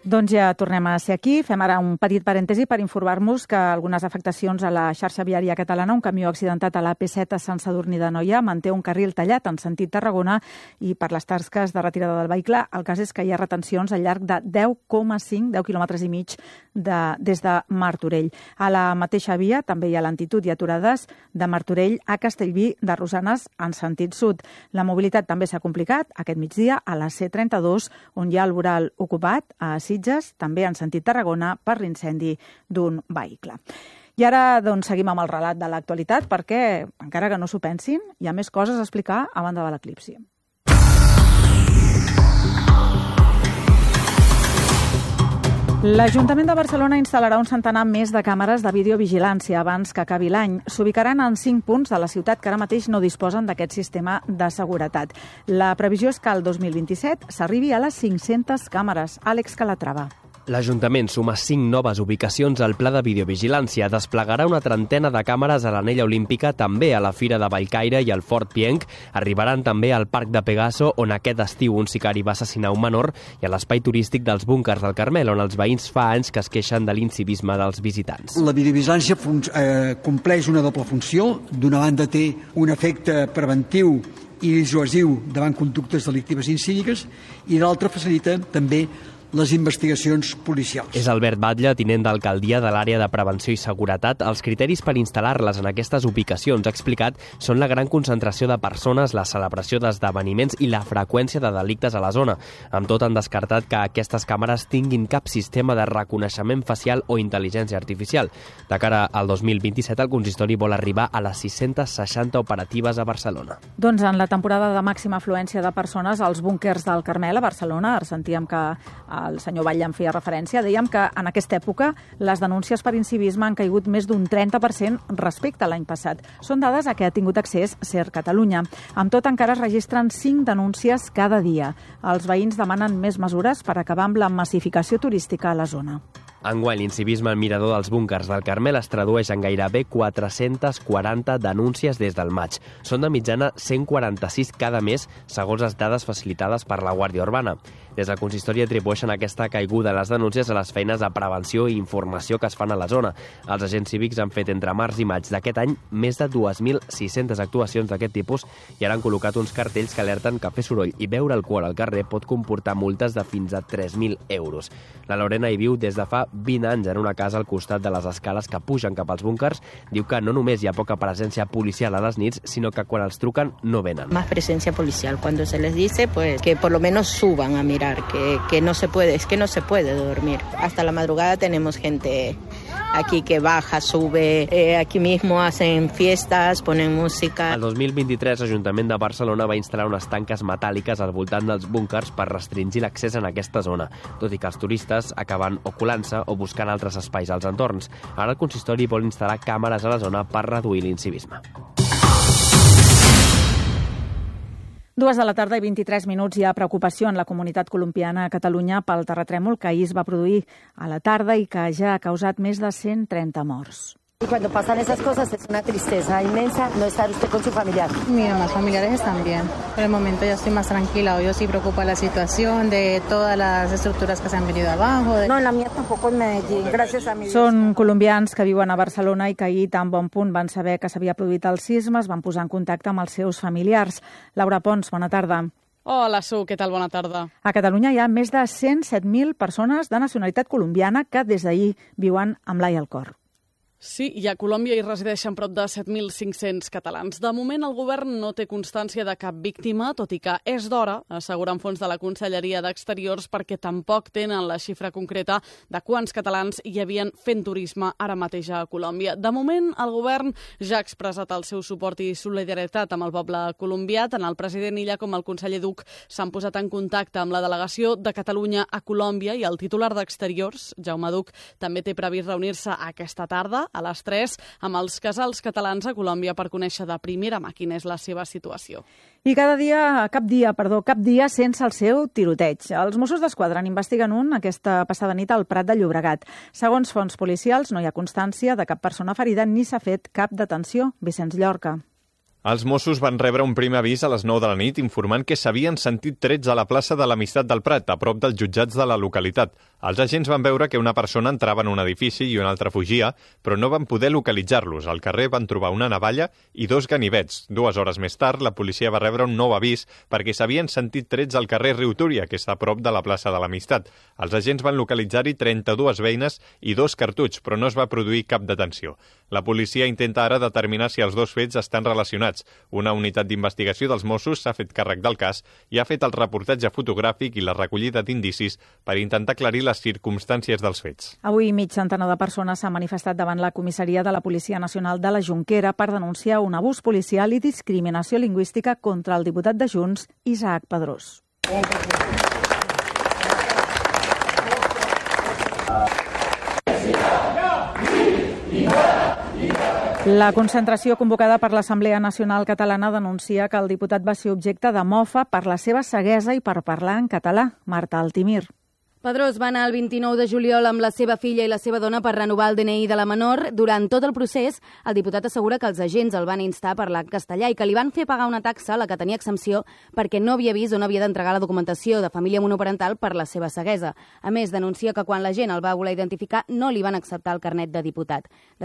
Doncs ja tornem a ser aquí. Fem ara un petit parèntesi per informar-vos que algunes afectacions a la xarxa viària catalana, un camió accidentat a la P7 a Sant Sadurní d'Anoia manté un carril tallat en sentit Tarragona i per les tasques de retirada del vehicle. El cas és que hi ha retencions al llarg de 10 quilòmetres i mig des de Martorell. A la mateixa via també hi ha lentitud i aturades de Martorell a Castellví de Rosanes en sentit sud. La mobilitat també s'ha complicat aquest migdia a la C32, on hi ha el voral ocupat a Sitges, també en sentit Tarragona, per l'incendi d'un vehicle. I ara doncs, seguim amb el relat de l'actualitat perquè, encara que no s'ho pensin, hi ha més coses a explicar a banda de l'eclipsi. L'Ajuntament de Barcelona instal·larà un centenar més de càmeres de videovigilància abans que acabi l'any. S'ubicaran en 5 punts de la ciutat que ara mateix no disposen d'aquest sistema de seguretat. La previsió és que el 2027 s'arribi a les 500 càmeres. Àlex Calatrava. L'Ajuntament suma 5 noves ubicacions al pla de videovigilància. Desplegarà una trentena de càmeres a l'Anella Olímpica, també a la Fira de Bellcaire i al Fort Pienc. Arribaran també al Parc de Pegaso, on aquest estiu un sicari va assassinar un menor, i a l'espai turístic dels búnkers del Carmel, on els veïns fa anys que es queixen de l'incivisme dels visitants. La videovigilància compleix una doble funció. D'una banda té un efecte preventiu i dissuasiu davant conductes delictives incíviques i d'altra facilita també les investigacions policials. És Albert Batlle, tinent d'alcaldia de l'àrea de prevenció i seguretat. Els criteris per instal·lar-les en aquestes ubicacions, ha explicat, són la gran concentració de persones, la celebració d'esdeveniments i la freqüència de delictes a la zona. Amb tot, han descartat que aquestes càmeres tinguin cap sistema de reconeixement facial o intel·ligència artificial. De cara al 2027, el consistori vol arribar a les 660 operatives a Barcelona. Doncs en la temporada de màxima afluència de persones als búnkers del Carmel a Barcelona, ara sentíem que el senyor Batlle en feia referència, dèiem que en aquesta època les denúncies per incivisme han caigut més d'un 30% respecte a l'any passat. Són dades a què ha tingut accés CERT Catalunya. Amb tot, encara es registren 5 denúncies cada dia. Els veïns demanen més mesures per acabar amb la massificació turística a la zona. Enguany, l'incivisme al mirador dels búnkers del Carmel es tradueix en gairebé 440 denúncies des del maig. Són de mitjana 146 cada mes, segons les dades facilitades per la Guàrdia Urbana. Des del consistori atribueixen aquesta caiguda de les denúncies a les feines de prevenció i informació que es fan a la zona. Els agents cívics han fet entre març i maig d'aquest any més de 2.600 actuacions d'aquest tipus i ara han col·locat uns cartells que alerten que fer soroll i beure alcohol al carrer pot comportar multes de fins a 3.000 euros. La Lorena hi viu des de fa 20 anys en una casa al costat de les escales que pugen cap als búnkers. Diu que no només hi ha poca presència policial a les nits, sinó que quan els truquen no venen. Más presencia policial. Cuando se les dice pues que por lo menos suban a mirar, que no se puede, es que no se puede dormir. Hasta la madrugada tenemos gente aquí que baja, sube, aquí mismo hacen fiestas, ponen música. El 2023 l'Ajuntament de Barcelona va instal·lar unes tanques metàl·liques al voltant dels búnkers per restringir l'accés en aquesta zona, tot i que els turistes acaben o colant-se o buscant altres espais als entorns. Ara el consistori vol instal·lar càmeres a la zona per reduir l'incivisme. 2 de la tarda i 23 minuts. Hi ha preocupació en la comunitat colombiana a Catalunya pel terratrèmol que ahir es va produir a la tarda i que ja ha causat més de 130 morts. Y cuando pasan esas cosas es una tristeza inmensa no estar usted con su familiar. Mis demás familiares están bien. Por el momento ya estoy más tranquila. Hoy sí preocupa la situación de todas las estructuras que se han venido abajo. No, la mía tampoco en Medellín, gracias a mi Dios. Són colombians que viuen a Barcelona i que ahir, tan bon punt, van saber que s'havia produït el sisme, es van posar en contacte amb els seus familiars. Laura Pons, bona tarda. Hola, Su, què tal? Bona tarda. A Catalunya hi ha més de 107.000 persones de nacionalitat colombiana que des d'ahir viuen amb l'ai al cor. Sí, i a Colòmbia hi resideixen prop de 7.500 catalans. De moment, el govern no té constància de cap víctima, tot i que és d'hora, asseguren fons de la Conselleria d'Exteriors, perquè tampoc tenen la xifra concreta de quants catalans hi havien fent turisme ara mateix a Colòmbia. De moment, el govern ja ha expressat el seu suport i solidaritat amb el poble colombià. Tant el president Illa com el conseller Duch s'han posat en contacte amb la delegació de Catalunya a Colòmbia i el titular d'Exteriors, Jaume Duch, també té previst reunir-se aquesta tarda a les 3 amb els casals catalans a Colòmbia per conèixer de primera mà quina és la seva situació. I cap dia sense el seu tiroteig. Els Mossos d'Esquadra n'investiguen un aquesta passada nit al Prat de Llobregat. Segons fonts policials, no hi ha constància de cap persona ferida ni s'ha fet cap detenció. Vicenç Llorca. Els Mossos van rebre un primer avís a les 9 de la nit informant que s'havien sentit trets a la plaça de l'Amistat del Prat, a prop dels jutjats de la localitat. Els agents van veure que una persona entrava en un edifici i una altra fugia, però no van poder localitzar-los. Al carrer van trobar una navalla i 2 ganivets. 2 hores més tard, la policia va rebre un nou avís perquè s'havien sentit trets al carrer Riu Túria, que està a prop de la plaça de l'Amistat. Els agents van localitzar-hi 32 beines i 2 cartutx, però no es va produir cap detenció. La policia intenta ara determinar si els 2 fets estan relacionats. Una unitat d'investigació dels Mossos s'ha fet càrrec del cas i ha fet el reportatge fotogràfic i la recollida d'indicis per intentar aclarir les circumstàncies dels fets. Avui mig centenar de persones s'han manifestat davant la comissaria de la Policia Nacional de la Jonquera per denunciar un abús policial i discriminació lingüística contra el diputat de Junts, Isaac Pedrós. La concentració convocada per l'Assemblea Nacional Catalana denuncia que el diputat va ser objecte de mofa per la seva ceguesa i per parlar en català. Marta Altimir. Pedrós va anar el 29 de juliol amb la seva filla i la seva dona per renovar el DNI de la menor. Durant tot el procés, el diputat assegura que els agents el van instar a parlar en castellà i que li van fer pagar una taxa a la que tenia exempció perquè no havia vist on havia d'entregar la documentació de família monoparental per la seva ceguesa. A més, denuncia que quan la gent el va voler identificar no li van acceptar el carnet de diputat.